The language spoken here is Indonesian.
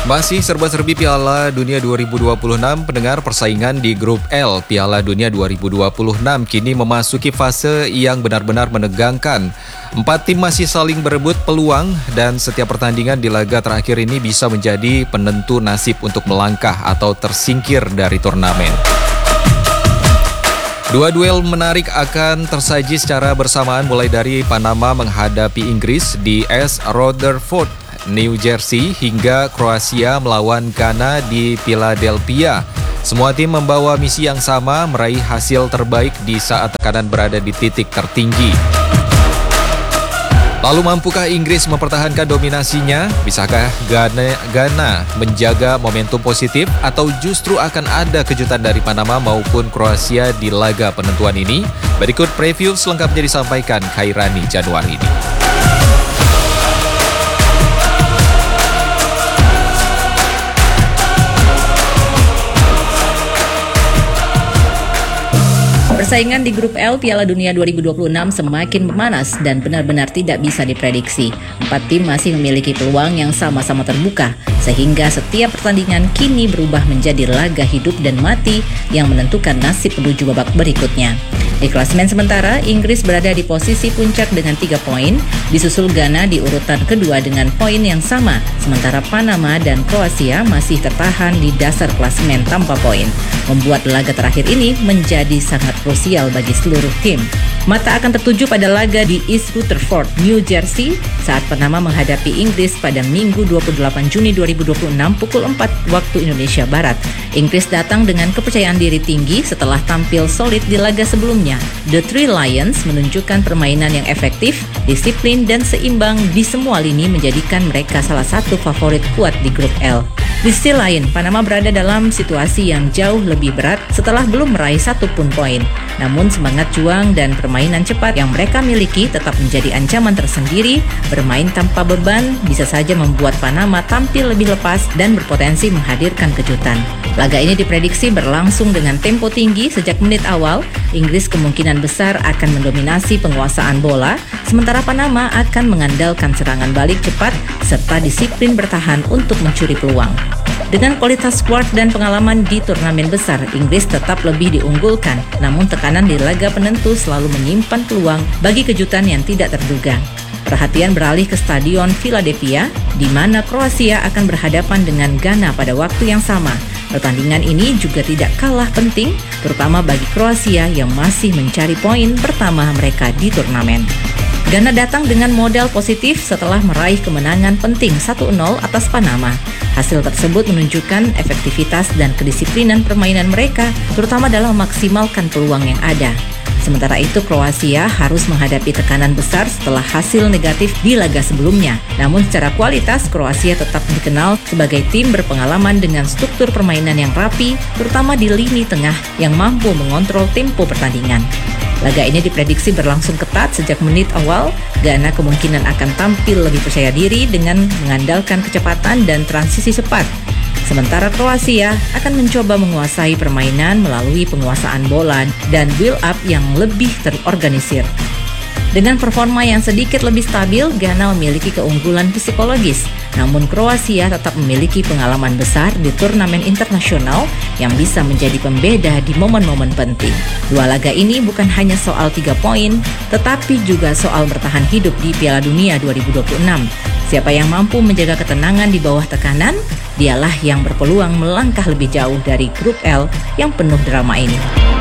Masih serba-serbi Piala Dunia 2026, pendengar. Persaingan di grup L Piala Dunia 2026 kini memasuki fase yang benar-benar menegangkan. 4 tim masih saling berebut peluang dan setiap pertandingan di laga terakhir ini bisa menjadi penentu nasib untuk melangkah atau tersingkir dari turnamen. Dua duel menarik akan tersaji secara bersamaan, mulai dari Panama menghadapi Inggris di S. Rutherford, New Jersey, hingga Kroasia melawan Ghana di Philadelphia. Semua tim membawa misi yang sama, meraih hasil terbaik di saat tekanan berada di titik tertinggi. Lalu mampukah Inggris mempertahankan dominasinya? Bisakah Ghana menjaga momentum positif? Atau justru akan ada kejutan dari Panama maupun Kroasia di laga penentuan ini? Berikut preview selengkapnya disampaikan Khairani Januari ini. Persaingan di grup L Piala Dunia 2026 semakin memanas dan benar-benar tidak bisa diprediksi. 4 tim masih memiliki peluang yang sama-sama terbuka, sehingga setiap pertandingan kini berubah menjadi laga hidup dan mati yang menentukan nasib menuju babak berikutnya. Di klasemen sementara, Inggris berada di posisi puncak dengan 3 poin, disusul Ghana di urutan kedua dengan poin yang sama, sementara Panama dan Kroasia masih tertahan di dasar klasemen tanpa poin, membuat laga terakhir ini menjadi sangat krusial bagi seluruh tim. Mata akan tertuju pada laga di East Rutherford, New Jersey saat Panama menghadapi Inggris pada Minggu 28 Juni 2026 pukul 4 waktu Indonesia Barat. Inggris datang dengan kepercayaan diri tinggi setelah tampil solid di laga sebelumnya. The Three Lions menunjukkan permainan yang efektif, disiplin, dan seimbang di semua lini, menjadikan mereka salah satu favorit kuat di grup L. Di sisi lain, Panama berada dalam situasi yang jauh lebih berat setelah belum meraih satupun poin. Namun semangat juang dan permainan cepat yang mereka miliki tetap menjadi ancaman tersendiri. Bermain tanpa beban bisa saja membuat Panama tampil lebih lepas dan berpotensi menghadirkan kejutan. Laga ini diprediksi berlangsung dengan tempo tinggi sejak menit awal. Inggris kemungkinan besar akan mendominasi penguasaan bola, sementara Panama akan mengandalkan serangan balik cepat serta disiplin bertahan untuk mencuri peluang. Dengan kualitas skuad dan pengalaman di turnamen besar, Inggris tetap lebih diunggulkan, namun tekanan di laga penentu selalu menyimpan peluang bagi kejutan yang tidak terduga. Perhatian beralih ke Stadion Philadelphia, di mana Kroasia akan berhadapan dengan Ghana pada waktu yang sama. Pertandingan ini juga tidak kalah penting, terutama bagi Kroasia yang masih mencari poin pertama mereka di turnamen. Ghana datang dengan modal positif setelah meraih kemenangan penting 1-0 atas Panama. Hasil tersebut menunjukkan efektivitas dan kedisiplinan permainan mereka, terutama dalam memaksimalkan peluang yang ada. Sementara itu, Kroasia harus menghadapi tekanan besar setelah hasil negatif di laga sebelumnya. Namun secara kualitas, Kroasia tetap dikenal sebagai tim berpengalaman dengan struktur permainan yang rapi, terutama di lini tengah yang mampu mengontrol tempo pertandingan. Laga ini diprediksi berlangsung ketat sejak menit awal. Ghana kemungkinan akan tampil lebih percaya diri dengan mengandalkan kecepatan dan transisi cepat. Sementara Kroasia akan mencoba menguasai permainan melalui penguasaan bola dan build up yang lebih terorganisir. Dengan performa yang sedikit lebih stabil, Ghana memiliki keunggulan psikologis. Namun Kroasia tetap memiliki pengalaman besar di turnamen internasional yang bisa menjadi pembeda di momen-momen penting. Dua laga ini bukan hanya soal 3 poin, tetapi juga soal bertahan hidup di Piala Dunia 2026. Siapa yang mampu menjaga ketenangan di bawah tekanan, dialah yang berpeluang melangkah lebih jauh dari grup L yang penuh drama ini.